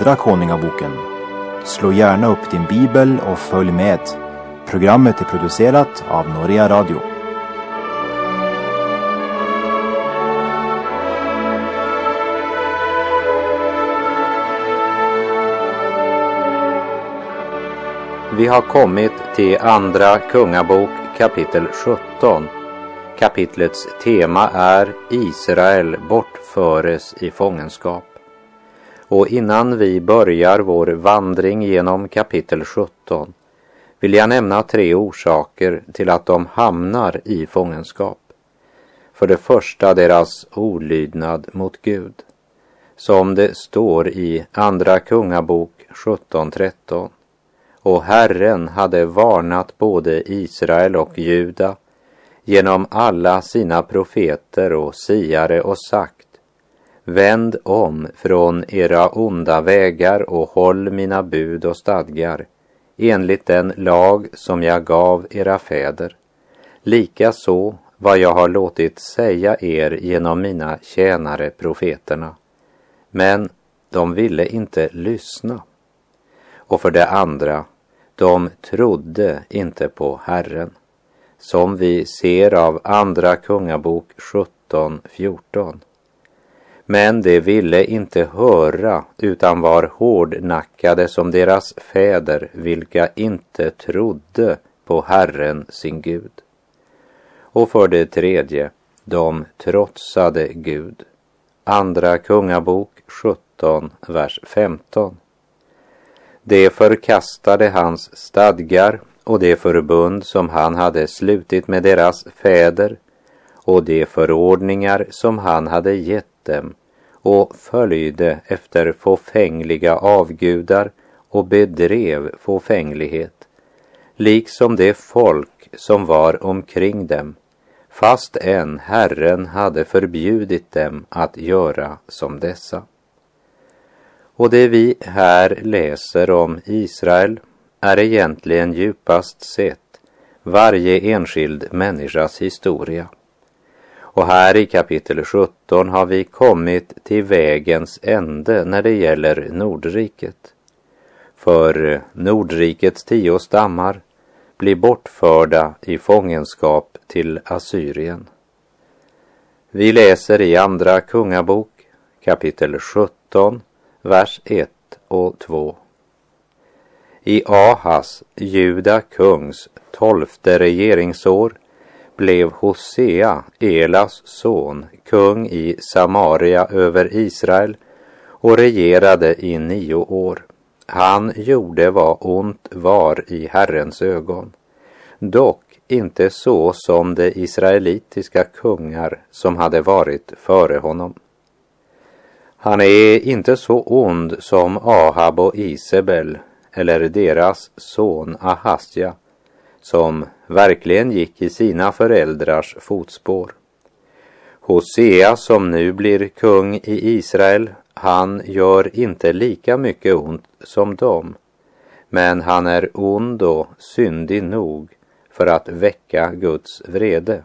Andra Konungaboken. Slå gärna upp din bibel och följ med. Programmet är producerat av Norea Radio. Vi har kommit till Andra Kungabok kapitel 17. Kapitlets tema är Israel bortföres i fångenskap. Och innan vi börjar vår vandring genom kapitel 17 vill jag nämna 3 orsaker till att de hamnar i fångenskap. För det första deras olydnad mot Gud. Som det står i Andra Kungabok 17:13. Och Herren hade varnat både Israel och Juda genom alla sina profeter och siare och sagt: vänd om från era onda vägar och håll mina bud och stadgar enligt den lag som jag gav era fäder. Likaså vad jag har låtit säga er genom mina tjänare profeterna. Men de ville inte lyssna. Och för det andra, de trodde inte på Herren. Som vi ser av Andra Kungabok 17:14. Men de ville inte höra utan var hårdnackade som deras fäder, vilka inte trodde på Herren sin Gud. Och för det tredje, de trotsade Gud. Andra Kungabok 17, vers 15. De förkastade hans stadgar och det förbund som han hade slutit med deras fäder och de förordningar som han hade gett dem och följde efter fåfängliga avgudar och bedrev fåfänglighet, liksom det folk som var omkring dem, fast än Herren hade förbjudit dem att göra som dessa. Och det vi här läser om Israel är egentligen djupast sett varje enskild människas historia. Och här i kapitel 17 har vi kommit till vägens ände när det gäller Nordriket. För Nordrikets 10 stammar blir bortförda i fångenskap till Assyrien. Vi läser i Andra Kungabok kapitel 17, vers 1 och 2. I Ahas, Juda kungs 12:e regeringsår, blev Hosea, Elas son, kung i Samaria över Israel och regerade i 9 år. Han gjorde vad ont var i Herrens ögon, dock inte så som de israelitiska kungar som hade varit före honom. Han är inte så ond som Ahab och Isabel eller deras son Ahasja, som verkligen gick i sina föräldrars fotspår. Hosea, som nu blir kung i Israel, han gör inte lika mycket ont som dem, men han är ond och syndig nog för att väcka Guds vrede.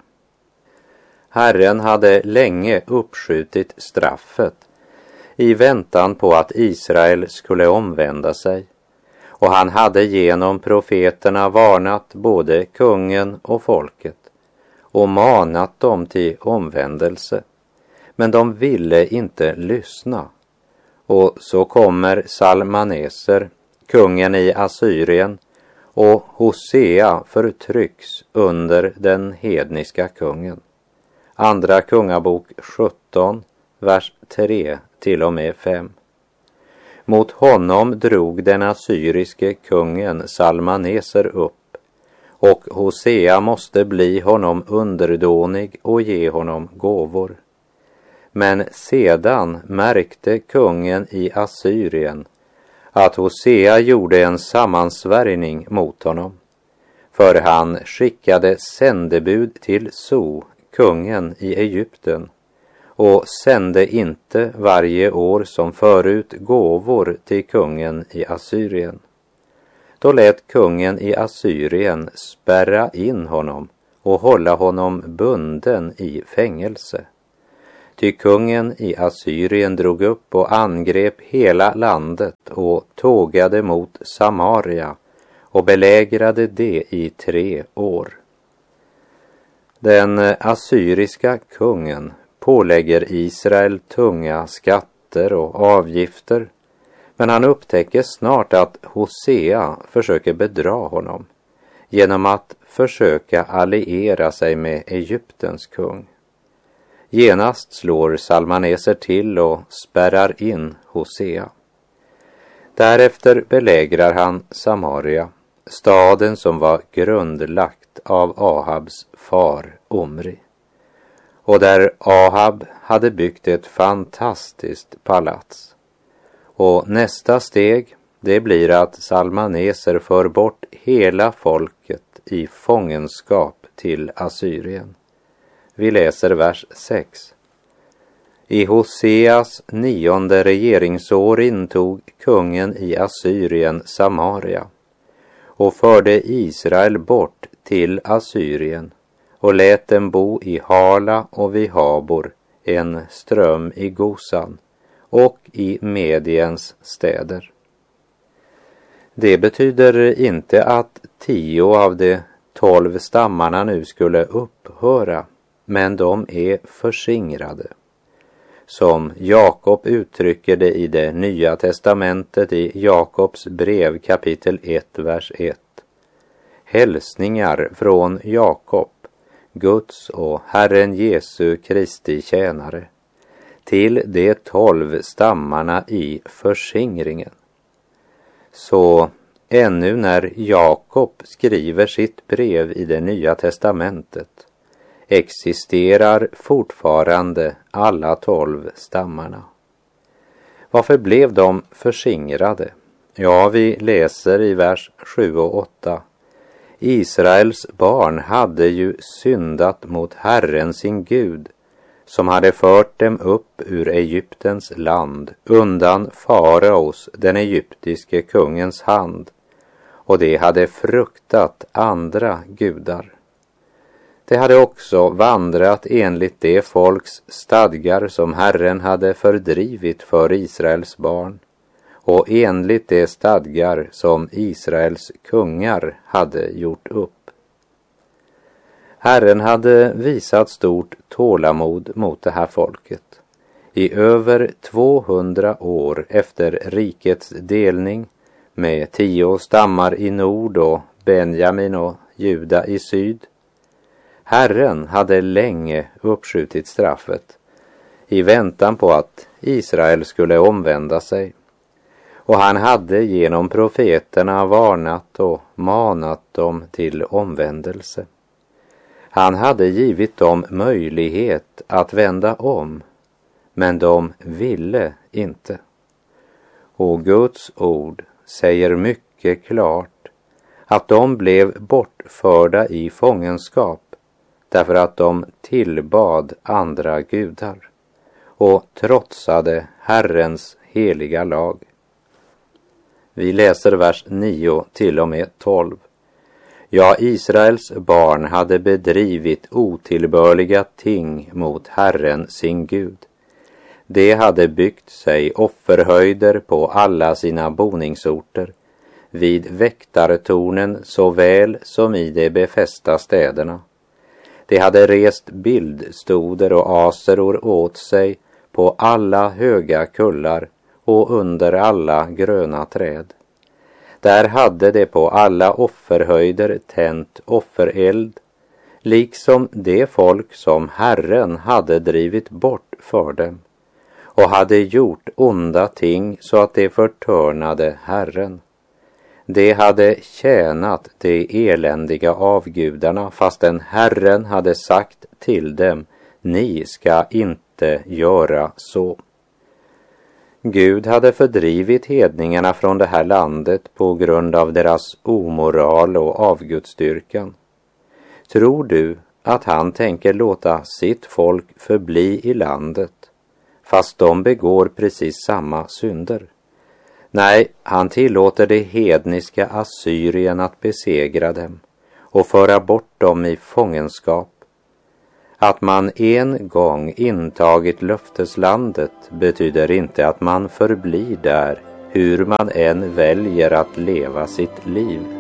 Herren hade länge uppskjutit straffet i väntan på att Israel skulle omvända sig, och han hade genom profeterna varnat både kungen och folket och manat dem till omvändelse. Men de ville inte lyssna. Och så kommer Salmaneser, kungen i Assyrien, och Hosea förtrycks under den hedniska kungen. Andra Kungabok 17, vers 3 till och med 5. Mot honom drog den assyriske kungen Salmaneser upp, och Hosea måste bli honom underdånig och ge honom gåvor. Men sedan märkte kungen i Assyrien att Hosea gjorde en sammansvärjning mot honom, för han skickade sändebud till So, kungen i Egypten, och sände inte varje år som förut gåvor till kungen i Assyrien. Då lät kungen i Assyrien spärra in honom och hålla honom bunden i fängelse. Ty kungen i Assyrien drog upp och angrep hela landet och tågade mot Samaria och belägrade det i 3 år. Den assyriska kungen pålägger Israel tunga skatter och avgifter, men han upptäcker snart att Hosea försöker bedra honom genom att försöka alliera sig med Egyptens kung. Genast slår Salmaneser till och spärrar in Hosea. Därefter belägrar han Samaria, staden som var grundlagt av Ahabs far Omri, och där Ahab hade byggt ett fantastiskt palats. Och nästa steg, det blir att Salmaneser för bort hela folket i fångenskap till Assyrien. Vi läser vers 6. I Hoseas 9:e regeringsår intog kungen i Assyrien Samaria och förde Israel bort till Assyrien och lät dem bo i Hala och vid Habor, en ström i Gosan, och i Mediens städer. Det betyder inte att 10 av de 12 stammarna nu skulle upphöra, men de är förskingrade. Som Jakob uttrycker det i det nya testamentet i Jakobs brev kapitel 1, vers 1. Hälsningar från Jakob, Guds och Herren Jesu Kristi tjänare, till de 12 stammarna i förskingringen. Så ännu när Jakob skriver sitt brev i det nya testamentet existerar fortfarande alla 12 stammarna. Varför blev de förskingrade? Ja, vi läser i vers 7 och 8. Israels barn hade ju syndat mot Herren sin Gud, som hade fört dem upp ur Egyptens land undan faraos, den egyptiske kungens hand, och de hade fruktat andra gudar. De hade också vandrat enligt det folks stadgar som Herren hade fördrivit för Israels barn, och enligt de stadgar som Israels kungar hade gjort upp. Herren hade visat stort tålamod mot det här folket. I över 200 år efter rikets delning, med 10 stammar i nord och Benjamin och Juda i syd. Herren hade länge uppskjutit straffet i väntan på att Israel skulle omvända sig. Och han hade genom profeterna varnat och manat dem till omvändelse. Han hade givit dem möjlighet att vända om, men de ville inte. Och Guds ord säger mycket klart att de blev bortförda i fångenskap därför att de tillbad andra gudar och trotsade Herrens heliga lag. Vi läser vers 9 till och med 12. Ja, Israels barn hade bedrivit otillbörliga ting mot Herren sin Gud. De hade byggt sig offerhöjder på alla sina boningsorter, vid väktartornen såväl som i de befästa städerna. De hade rest bildstoder och aseror åt sig på alla höga kullar och under alla gröna träd. Där hade de på alla offerhöjder tänt offereld, liksom det folk som Herren hade drivit bort för dem, och hade gjort onda ting så att de förtörnade Herren. De hade tjänat de eländiga avgudarna, fastän Herren hade sagt till dem, ni ska inte göra så. Gud hade fördrivit hedningarna från det här landet på grund av deras omoral och avgudsdyrkan. Tror du att han tänker låta sitt folk förbli i landet, fast de begår precis samma synder? Nej, han tillåter det hedniska Assyrien att besegra dem och föra bort dem i fångenskap. Att man en gång intagit löfteslandet betyder inte att man förblir där, hur man än väljer att leva sitt liv.